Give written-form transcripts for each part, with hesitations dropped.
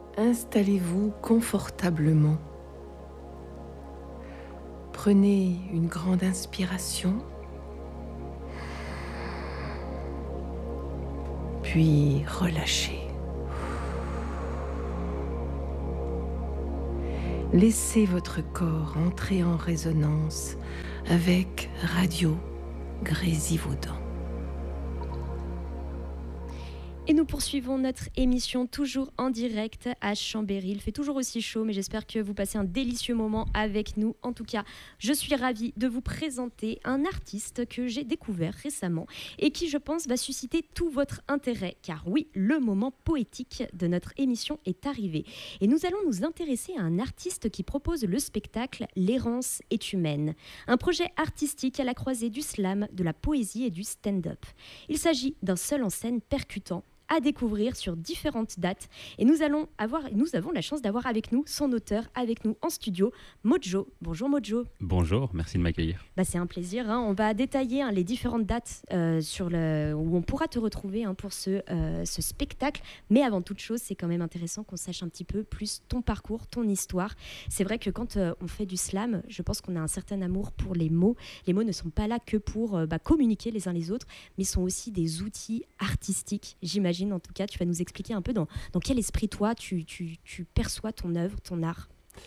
Installez-vous confortablement. Prenez une grande inspiration, puis relâchez. Laissez votre corps entrer en résonance avec Radio Grésivaudan. Et nous poursuivons notre émission toujours en direct à Chambéry. Il fait toujours aussi chaud, mais j'espère que vous passez un délicieux moment avec nous. En tout cas, je suis ravie de vous présenter un artiste que j'ai découvert récemment et qui, je pense, va susciter tout votre intérêt. Car oui, le moment poétique de notre émission est arrivé. Et nous allons nous intéresser à un artiste qui propose le spectacle L'errance est humaine. Un projet artistique à la croisée du slam, de la poésie et du stand-up. Il s'agit d'un seul en scène percutant, à découvrir sur différentes dates. Et nous avons la chance d'avoir avec nous son auteur, avec nous en studio, Mojo. Bonjour Mojo. Bonjour, merci de m'accueillir. C'est un plaisir. On va détailler les différentes dates où on pourra te retrouver pour ce spectacle. Mais avant toute chose, c'est quand même intéressant qu'on sache un petit peu plus ton parcours, ton histoire. C'est vrai que quand on fait du slam, je pense qu'on a un certain amour pour les mots. Les mots ne sont pas là que pour communiquer les uns les autres, mais sont aussi des outils artistiques, j'imagine. En tout cas, tu vas nous expliquer un peu dans quel esprit, toi, tu perçois ton œuvre, ton art.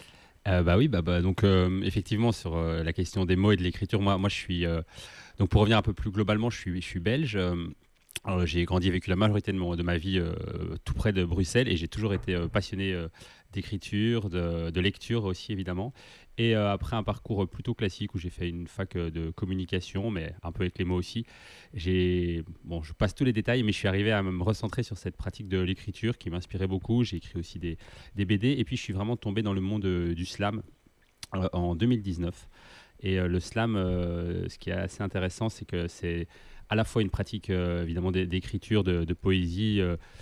Donc effectivement, sur la question des mots et de l'écriture, moi je suis... donc pour revenir un peu plus globalement, je suis belge. J'ai grandi et vécu la majorité de ma vie tout près de Bruxelles et j'ai toujours été passionné d'écriture, de lecture aussi évidemment. Et après un parcours plutôt classique où j'ai fait une fac de communication, mais un peu avec les mots aussi, je passe tous les détails, mais je suis arrivé à me recentrer sur cette pratique de l'écriture qui m'inspirait beaucoup. J'ai écrit aussi des BD et puis je suis vraiment tombé dans le monde du slam en 2019. Et le slam, ce qui est assez intéressant, c'est que c'est à la fois une pratique évidemment d'écriture, de poésie,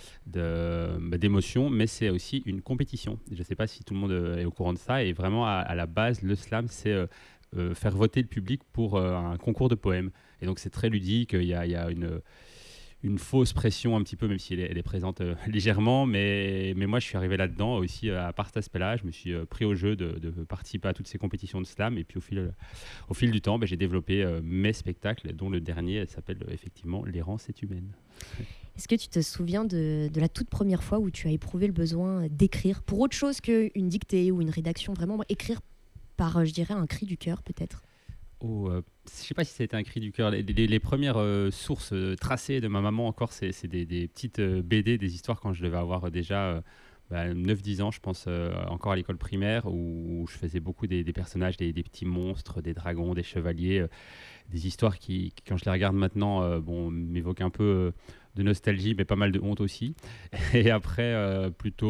d'émotion, mais c'est aussi une compétition. Je ne sais pas si tout le monde est au courant de ça. Et vraiment, à la base, le slam, c'est faire voter le public pour un concours de poèmes. Et donc, c'est très ludique. Il y a une fausse pression un petit peu, même si elle est présente légèrement. Mais moi, je suis arrivé là-dedans aussi, à part cet aspect-là. Je me suis pris au jeu de participer à toutes ces compétitions de slam. Et puis, au fil du temps, j'ai développé mes spectacles, dont le dernier s'appelle effectivement L'errance est humaine. Est-ce que tu te souviens de la toute première fois où tu as éprouvé le besoin d'écrire pour autre chose qu'une dictée ou une rédaction, vraiment écrire par, je dirais, un cri du cœur peut-être? Je ne sais pas si ça a été un cri du cœur. Les premières sources tracées de ma maman encore, c'est des petites BD, des histoires quand je devais avoir déjà 9-10 ans, je pense, encore à l'école primaire, où je faisais beaucoup des personnages, des petits monstres, des dragons, des chevaliers, des histoires qui, quand je les regarde maintenant, m'évoquent un peu de nostalgie, mais pas mal de honte aussi. Et après,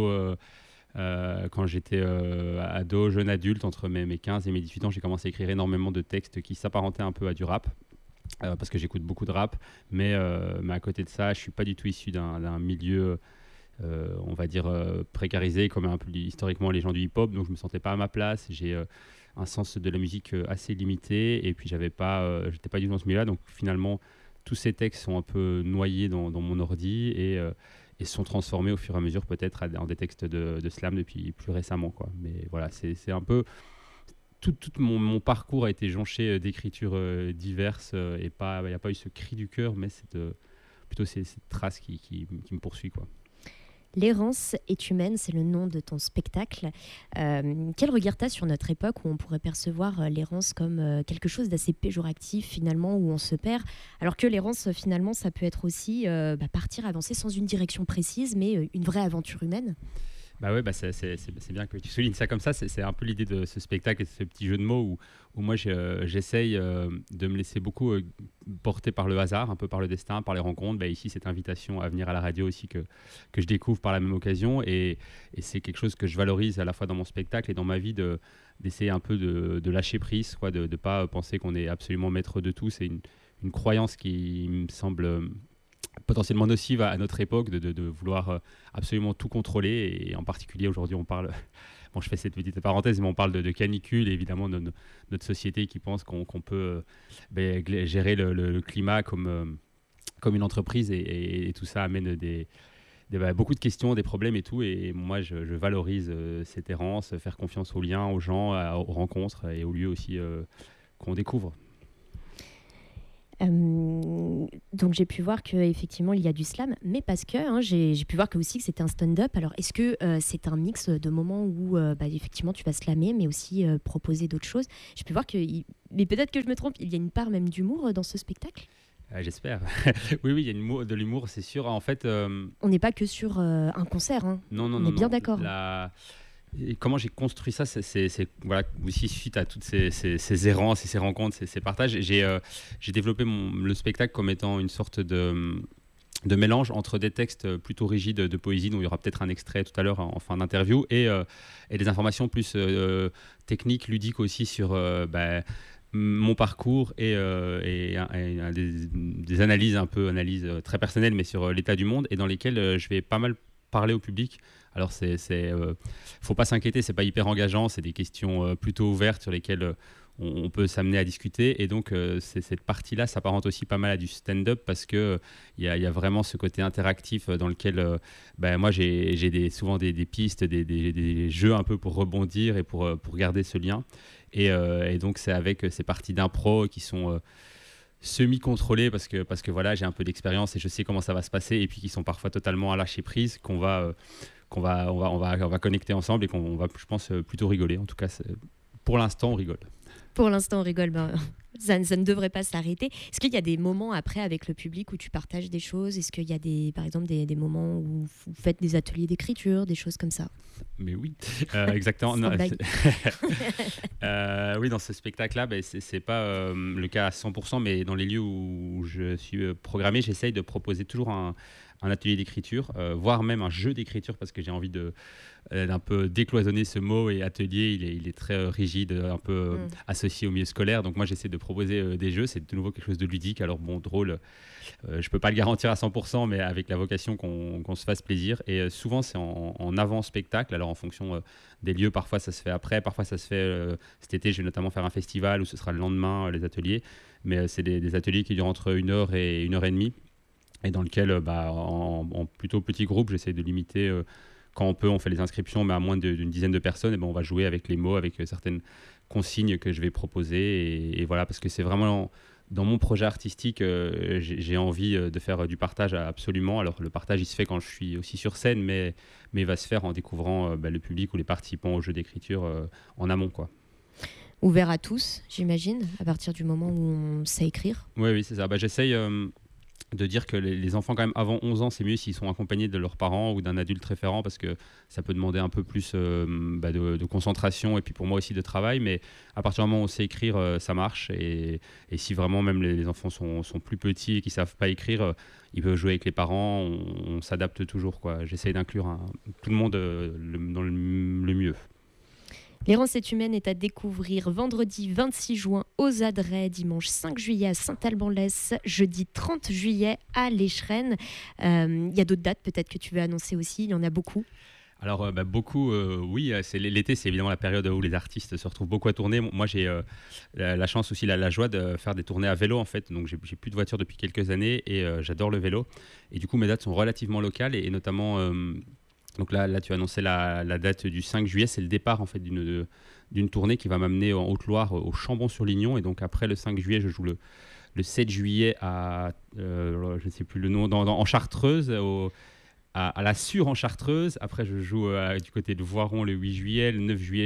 quand j'étais ado, jeune adulte, entre mes 15 et mes 18 ans, j'ai commencé à écrire énormément de textes qui s'apparentaient un peu à du rap, parce que j'écoute beaucoup de rap, mais à côté de ça, je ne suis pas du tout issu d'un milieu, on va dire, précarisé, comme un peu historiquement les gens du hip-hop, donc je ne me sentais pas à ma place. J'ai un sens de la musique assez limité, et puis j'étais pas du tout dans ce milieu-là, donc finalement, tous ces textes sont un peu noyés dans mon ordi, et sont transformés au fur et à mesure peut-être en des textes de slam depuis plus récemment, quoi. Mais voilà, c'est un peu... Tout mon parcours a été jonché d'écritures diverses, et il n'y a pas eu ce cri du cœur, mais plutôt cette trace qui me poursuit, quoi. L'errance est humaine, c'est le nom de ton spectacle. Quel regard t'as sur notre époque où on pourrait percevoir l'errance comme quelque chose d'assez péjoratif finalement, où on se perd, alors que l'errance finalement ça peut être aussi partir, avancer sans une direction précise, mais une vraie aventure humaine? C'est bien que tu soulignes ça comme ça. C'est un peu l'idée de ce spectacle et de ce petit jeu de mots où moi j'essaye de me laisser beaucoup porter par le hasard, un peu par le destin, par les rencontres. Ici, cette invitation à venir à la radio aussi que je découvre par la même occasion. Et c'est quelque chose que je valorise à la fois dans mon spectacle et dans ma vie, d'essayer un peu de lâcher prise, quoi, de ne pas penser qu'on est absolument maître de tout. C'est une croyance qui me semble potentiellement nocive à notre époque, de vouloir absolument tout contrôler. Et en particulier aujourd'hui on parle, je fais cette petite parenthèse, mais on parle de canicule, et évidemment de notre société qui pense qu'on peut gérer le climat comme une entreprise, et tout ça amène des beaucoup de questions, des problèmes et tout. Et moi, je valorise cette errance, faire confiance aux liens, aux gens, aux rencontres et aux lieux aussi qu'on découvre. Donc j'ai pu voir qu'effectivement il y a du slam, mais parce que j'ai pu voir que aussi que c'était un stand-up. Alors est-ce que c'est un mix de moments où effectivement tu vas slammer, mais aussi proposer d'autres choses? J'ai pu voir mais peut-être que je me trompe, il y a une part même d'humour dans ce spectacle. J'espère. Oui, il y a de l'humour, c'est sûr. En fait, on n'est pas que sur un concert. Non, on est bien d'accord. Et comment j'ai construit ça, c'est voilà, aussi suite à toutes ces errances et ces rencontres, ces partages. J'ai développé le spectacle comme étant une sorte de mélange entre des textes plutôt rigides de poésie, dont il y aura peut-être un extrait tout à l'heure en fin d'interview, et des informations plus techniques, ludiques aussi sur mon parcours et des analyses très personnelles, mais sur l'état du monde, et dans lesquelles je vais pas mal parler au public. Alors faut pas s'inquiéter, c'est pas hyper engageant, c'est des questions plutôt ouvertes sur lesquelles on peut s'amener à discuter, et donc cette partie-là s'apparente aussi pas mal à du stand-up, parce que il y a vraiment ce côté interactif dans lequel moi j'ai souvent des pistes, des jeux un peu pour rebondir et pour garder ce lien, et donc c'est avec ces parties d'impro qui sont semi-contrôlées parce que voilà, j'ai un peu d'expérience et je sais comment ça va se passer, et puis qui sont parfois totalement à lâcher prise, qu'on va connecter ensemble, et qu'on va, je pense, plutôt rigoler. En tout cas, pour l'instant, on rigole. Pour l'instant, on rigole. Ça ne devrait pas s'arrêter. Est-ce qu'il y a des moments après avec le public où tu partages des choses? Est-ce qu'il y a par exemple des moments où vous faites des ateliers d'écriture, des choses comme ça? Mais oui, exactement. Non, oui, dans ce spectacle-là, c'est pas le cas à 100%, mais dans les lieux où je suis programmé, j'essaye de proposer toujours un atelier d'écriture, voire même un jeu d'écriture, parce que j'ai envie d'un peu décloisonner ce mot, et atelier, il est très rigide, un peu associé au milieu scolaire. Donc moi, j'essaie de proposer des jeux. C'est de nouveau quelque chose de ludique. Alors bon, drôle, je peux pas le garantir à 100%, mais avec la vocation qu'on se fasse plaisir. Et souvent, c'est en avant-spectacle. Alors en fonction des lieux, parfois ça se fait après, parfois ça se fait cet été. Je vais notamment faire un festival où ce sera le lendemain, les ateliers. Mais c'est des ateliers qui durent entre 1 heure et 1 heure et demie, et dans lequel, en plutôt petit groupe, j'essaie de limiter, quand on peut, on fait les inscriptions, mais à moins d'une dizaine de personnes, et on va jouer avec les mots, avec certaines consignes que je vais proposer, et voilà, parce que c'est vraiment, dans mon projet artistique, j'ai envie de faire du partage absolument. Alors le partage, il se fait quand je suis aussi sur scène, mais il va se faire en découvrant le public ou les participants au jeu d'écriture en amont, quoi. Ouvert à tous, j'imagine, à partir du moment où on sait écrire. Oui, c'est ça. J'essaye de dire que les enfants, quand même, avant 11 ans, c'est mieux s'ils sont accompagnés de leurs parents ou d'un adulte référent, parce que ça peut demander un peu plus de concentration, et puis pour moi aussi de travail. Mais à partir du moment où on sait écrire, ça marche. Et si vraiment même les enfants sont plus petits et qu'ils ne savent pas écrire, ils peuvent jouer avec les parents. On s'adapte toujours, quoi. J'essaie d'inclure tout le monde dans le mieux. L'errance est humaine est à découvrir vendredi 26 juin aux Adrets, dimanche 5 juillet à Saint-Alban-de-Lès, jeudi 30 juillet à l'Échrennes. Il y a d'autres dates peut-être que tu veux annoncer aussi, il y en a beaucoup. Alors beaucoup, oui, l'été, c'est évidemment la période où les artistes se retrouvent beaucoup à tourner. Moi, j'ai la chance aussi, la joie de faire des tournées à vélo, en fait. Donc j'ai plus de voiture depuis quelques années, et j'adore le vélo. Et du coup, mes dates sont relativement locales, et notamment... Donc là, tu as annoncé la date du 5 juillet, c'est le départ en fait d'une tournée qui va m'amener en Haute-Loire, au Chambon-sur-Lignon. Et donc après le 5 juillet, je joue le 7 juillet à, je ne sais plus le nom, en Chartreuse, à la Sûre en Chartreuse. Après, je joue du côté de Voiron le 8 juillet. Le 9 juillet,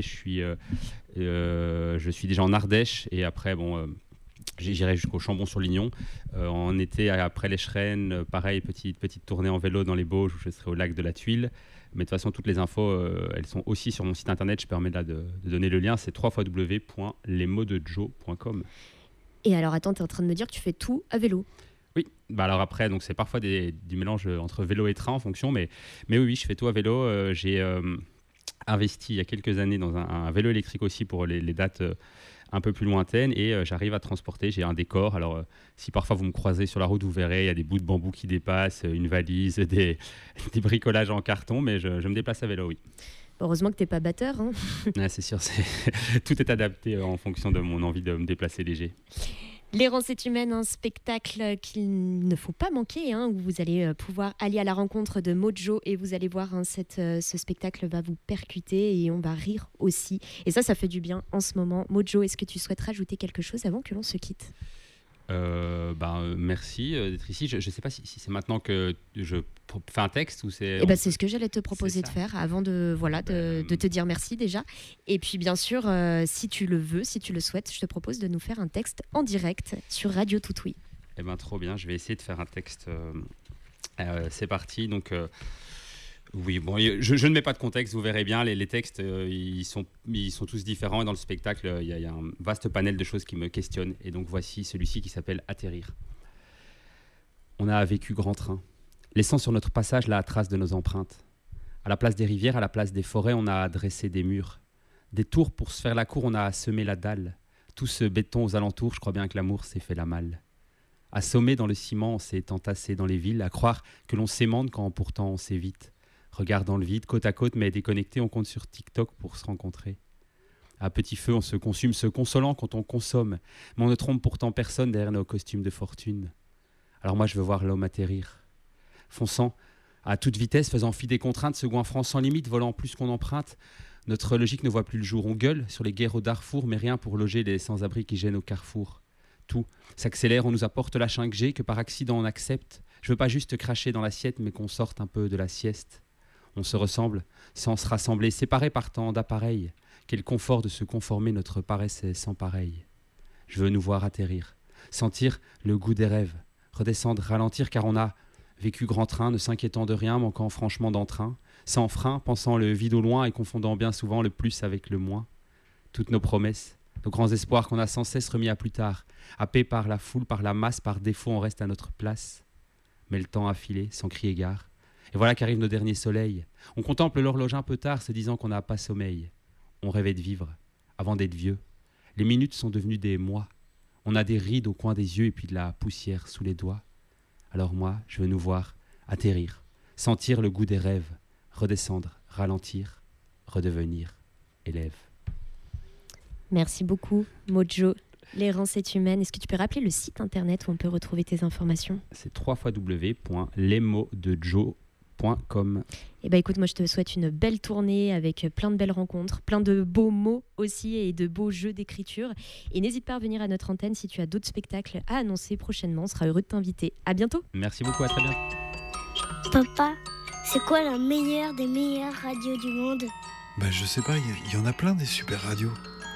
je suis déjà en Ardèche. Et après, j'irai jusqu'au Chambon-sur-Lignon. En été, après l'Échrennes, pareil, petite tournée en vélo dans les Bauges, où je serai au lac de la Tuile. Mais de toute façon, toutes les infos, elles sont aussi sur mon site internet. Je permets là de donner le lien. C'est www.lesmotsdejoe.com. Et alors, attends, tu es en train de me dire que tu fais tout à vélo? Oui, alors après, donc c'est parfois du mélange entre vélo et train en fonction. Mais oui, je fais tout à vélo. J'ai investi il y a quelques années dans un vélo électrique aussi pour les dates un peu plus lointaines, et j'arrive à transporter. J'ai un décor. Alors si parfois vous me croisez sur la route, vous verrez, il y a des bouts de bambou qui dépassent, une valise, des bricolages en carton, mais je me déplace à vélo, oui. Heureusement que tu n'es pas batteur. C'est sûr, tout est adapté en fonction de mon envie de me déplacer léger. L'errance est humaine, un spectacle qu'il ne faut pas manquer, où vous allez pouvoir aller à la rencontre de Mojo et vous allez voir, ce spectacle va vous percuter et on va rire aussi. Et ça fait du bien en ce moment. Mojo, est-ce que tu souhaites rajouter quelque chose avant que l'on se quitte ? Merci d'être ici. Je ne sais pas si c'est maintenant que je fais un texte ou c'est... C'est ce que j'allais te proposer de faire avant de te dire merci déjà. Et puis bien sûr, si tu le veux, si tu le souhaites, je te propose de nous faire un texte en direct sur Radio Toutoui. Trop bien, je vais essayer de faire un texte. C'est parti. Donc, oui, bon, je ne mets pas de contexte, vous verrez bien. Les textes, ils sont tous différents. Et dans le spectacle, il y a un vaste panel de choses qui me questionnent. Et donc, voici celui-ci qui s'appelle « Atterrir ». On a vécu grand train, laissant sur notre passage la trace de nos empreintes. À la place des rivières, à la place des forêts, on a dressé des murs. Des tours pour se faire la cour, on a semé la dalle. Tout ce béton aux alentours, je crois bien que l'amour s'est fait la malle. Assommé dans le ciment, on s'est entassé dans les villes, à croire que l'on s'aimante quand pourtant on s'évite. Regard dans le vide, côte à côte, mais déconnecté, on compte sur TikTok pour se rencontrer. À petit feu, on se consume, se consolant quand on consomme. Mais on ne trompe pourtant personne derrière nos costumes de fortune. Alors moi, je veux voir l'homme atterrir. Fonçant à toute vitesse, faisant fi des contraintes, se goinfrant sans limite, volant plus qu'on emprunte. Notre logique ne voit plus le jour. On gueule sur les guerres au Darfour, mais rien pour loger les sans-abri qui gênent au carrefour. Tout s'accélère, on nous apporte la 5G que par accident on accepte. Je veux pas juste cracher dans l'assiette, mais qu'on sorte un peu de la sieste. On se ressemble sans se rassembler, séparés par tant d'appareils. Quel confort de se conformer, notre paresse est sans pareil. Je veux nous voir atterrir, sentir le goût des rêves, redescendre, ralentir, car on a vécu grand train, ne s'inquiétant de rien, manquant franchement d'entrain, sans frein, pensant le vide au loin et confondant bien souvent le plus avec le moins. Toutes nos promesses, nos grands espoirs qu'on a sans cesse remis à plus tard, happés par la foule, par la masse, par défaut, on reste à notre place. Mais le temps a filé, sans crier gare. Et voilà qu'arrivent nos derniers soleils. On contemple l'horloge un peu tard, se disant qu'on n'a pas sommeil. On rêvait de vivre, avant d'être vieux. Les minutes sont devenues des mois. On a des rides au coin des yeux et puis de la poussière sous les doigts. Alors moi, je veux nous voir atterrir, sentir le goût des rêves, redescendre, ralentir, redevenir élève. Merci beaucoup, Mojo. L'errance est humaine. Est-ce que tu peux rappeler le site internet où on peut retrouver tes informations ? C'est www.lesmotsdejoe.com. Écoute, moi je te souhaite une belle tournée avec plein de belles rencontres, plein de beaux mots aussi et de beaux jeux d'écriture. Et n'hésite pas à venir à notre antenne si tu as d'autres spectacles à annoncer prochainement. On sera heureux de t'inviter. À bientôt. Merci beaucoup, à très bientôt. Papa, c'est quoi la meilleure des meilleures radios du monde ? Je sais pas, il y en a plein des super radios.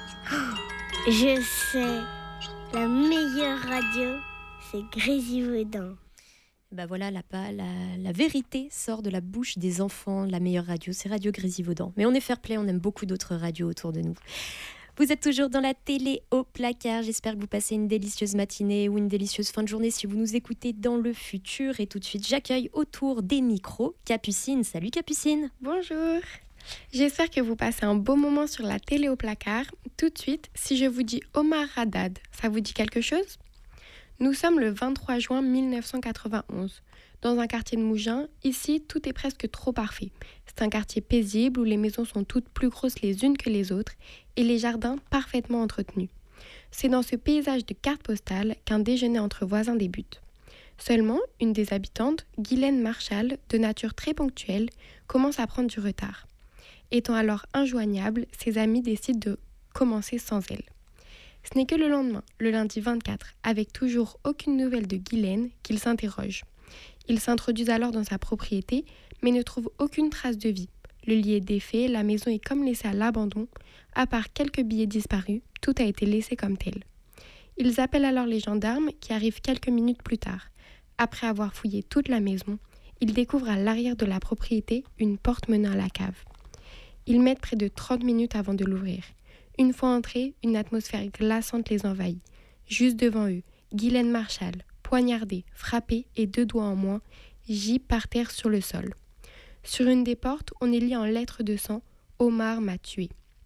Je sais, la meilleure radio, c'est Grésivaudan. Voilà, la vérité sort de la bouche des enfants. La meilleure radio, c'est Radio Grésivaudan. Mais on est fair-play, on aime beaucoup d'autres radios autour de nous. Vous êtes toujours dans la télé au placard. J'espère que vous passez une délicieuse matinée ou une délicieuse fin de journée si vous nous écoutez dans le futur. Et tout de suite, j'accueille autour des micros Capucine. Salut Capucine. Bonjour. J'espère que vous passez un beau moment sur la télé au placard. Tout de suite, si je vous dis Omar Haddad, ça vous dit quelque chose ? Nous sommes le 23 juin 1991. Dans un quartier de Mougins, ici, tout est presque trop parfait. C'est un quartier paisible où les maisons sont toutes plus grosses les unes que les autres et les jardins parfaitement entretenus. C'est dans ce paysage de cartes postales qu'un déjeuner entre voisins débute. Seulement, une des habitantes, Guylaine Marchal, de nature très ponctuelle, commence à prendre du retard. Étant alors injoignable, ses amis décident de commencer sans elle. Ce n'est que le lendemain, le lundi 24, avec toujours aucune nouvelle de Guylaine, qu'ils s'interrogent. Ils s'introduisent alors dans sa propriété, mais ne trouvent aucune trace de vie. Le lit est défait, la maison est comme laissée à l'abandon. À part quelques billets disparus, tout a été laissé comme tel. Ils appellent alors les gendarmes qui arrivent quelques minutes plus tard. Après avoir fouillé toute la maison, ils découvrent à l'arrière de la propriété une porte menant à la cave. Ils mettent près de 30 minutes avant de l'ouvrir. Une fois entrés, une atmosphère glaçante les envahit. Juste devant eux, Guylaine Marchal, poignardée, frappée et 2 doigts en moins, gît par terre sur le sol. Sur une des portes, on est lié en lettres de sang « Omar m'a tué ».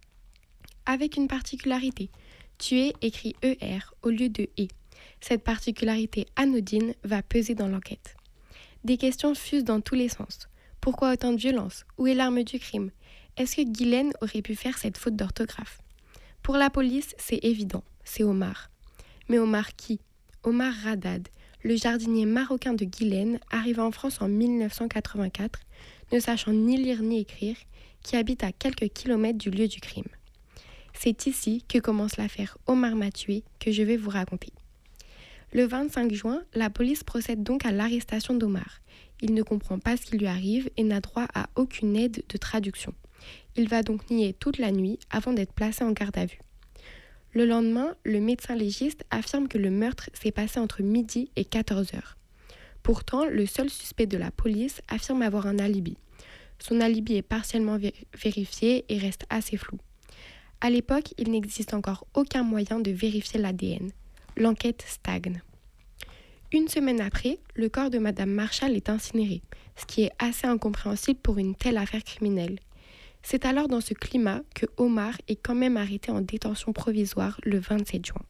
Avec une particularité, tuer écrit ER au lieu de E. Cette particularité anodine va peser dans l'enquête. Des questions fusent dans tous les sens. Pourquoi autant de violence ? Où est l'arme du crime ? Est-ce que Guylaine aurait pu faire cette faute d'orthographe ? Pour la police, c'est évident, c'est Omar. Mais Omar qui ? Omar Haddad, le jardinier marocain de Guylaine, arrivé en France en 1984, ne sachant ni lire ni écrire, qui habite à quelques kilomètres du lieu du crime. C'est ici que commence l'affaire Omar m'a tué que je vais vous raconter. Le 25 juin, la police procède donc à l'arrestation d'Omar. Il ne comprend pas ce qui lui arrive et n'a droit à aucune aide de traduction. Il va donc nier toute la nuit avant d'être placé en garde à vue. Le lendemain, le médecin légiste affirme que le meurtre s'est passé entre midi et 14 heures. Pourtant, le seul suspect de la police affirme avoir un alibi. Son alibi est partiellement vérifié et reste assez flou. À l'époque, il n'existe encore aucun moyen de vérifier l'ADN. L'enquête stagne. Une semaine après, le corps de Madame Marshall est incinéré, ce qui est assez incompréhensible pour une telle affaire criminelle. C'est alors dans ce climat que Omar est quand même arrêté en détention provisoire le 27 juin.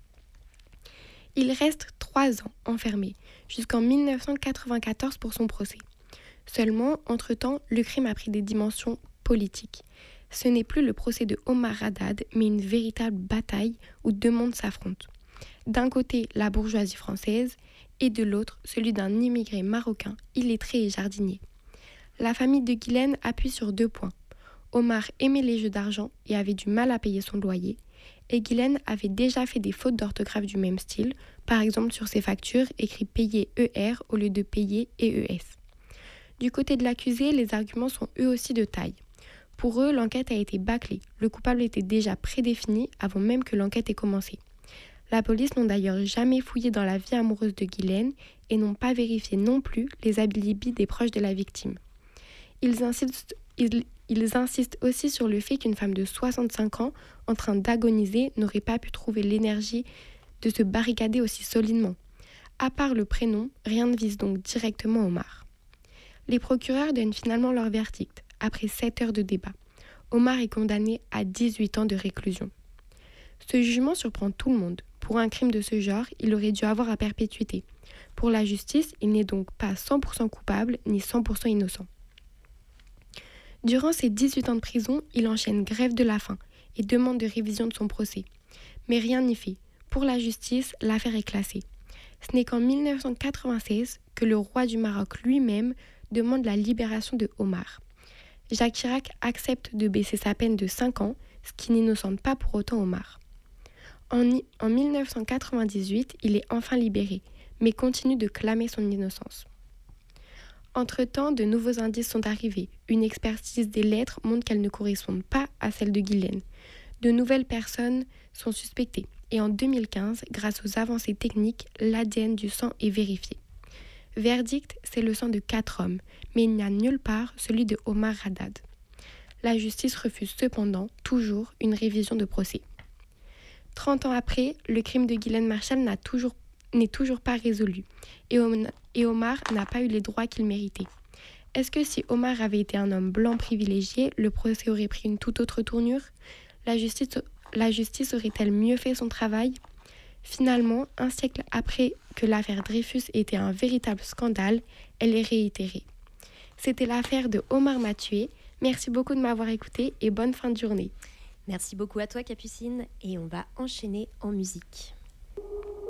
Il reste 3 ans enfermé, jusqu'en 1994 pour son procès. Seulement, entre-temps, le crime a pris des dimensions politiques. Ce n'est plus le procès de Omar Haddad, mais une véritable bataille où deux mondes s'affrontent. D'un côté, la bourgeoisie française, et de l'autre, celui d'un immigré marocain, illettré et jardinier. La famille de Guylaine appuie sur 2 points. Omar aimait les jeux d'argent et avait du mal à payer son loyer, et Guylaine avait déjà fait des fautes d'orthographe du même style, par exemple sur ses factures écrit payer ER au lieu de payer EES. Du côté de l'accusé, les arguments sont eux aussi de taille. Pour eux, l'enquête a été bâclée, le coupable était déjà prédéfini avant même que l'enquête ait commencé. La police n'ont d'ailleurs jamais fouillé dans la vie amoureuse de Guylaine et n'ont pas vérifié non plus les alibis des proches de la victime. Ils insistent aussi sur le fait qu'une femme de 65 ans, en train d'agoniser, n'aurait pas pu trouver l'énergie de se barricader aussi solidement. À part le prénom, rien ne vise donc directement Omar. Les procureurs donnent finalement leur verdict, après 7 heures de débat. Omar est condamné à 18 ans de réclusion. Ce jugement surprend tout le monde. Pour un crime de ce genre, il aurait dû avoir à perpétuité. Pour la justice, il n'est donc pas 100% coupable ni 100% innocent. Durant ses 18 ans de prison, il enchaîne grève de la faim et demande de révision de son procès. Mais rien n'y fait. Pour la justice, l'affaire est classée. Ce n'est qu'en 1996 que le roi du Maroc lui-même demande la libération de Omar. Jacques Chirac accepte de baisser sa peine de 5 ans, ce qui n'innocente pas pour autant Omar. En 1998, il est enfin libéré, mais continue de clamer son innocence. Entre-temps, de nouveaux indices sont arrivés. Une expertise des lettres montre qu'elles ne correspondent pas à celles de Guylaine. De nouvelles personnes sont suspectées. Et en 2015, grâce aux avancées techniques, l'ADN du sang est vérifié. Verdict, c'est le sang de 4 hommes, mais il n'y a nulle part celui de Omar Haddad. La justice refuse cependant, toujours, une révision de procès. 30 ans après, le crime de Guylaine Marshall n'est toujours pas résolu, et Omar n'a pas eu les droits qu'il méritait. Est-ce que si Omar avait été un homme blanc privilégié, le procès aurait pris une toute autre tournure ? La justice aurait-elle mieux fait son travail ? Finalement, un siècle après que l'affaire Dreyfus était un véritable scandale, elle est réitérée. C'était l'affaire de Omar m'a tué. Merci beaucoup de m'avoir écouté et bonne fin de journée. Merci beaucoup à toi Capucine et on va enchaîner en musique.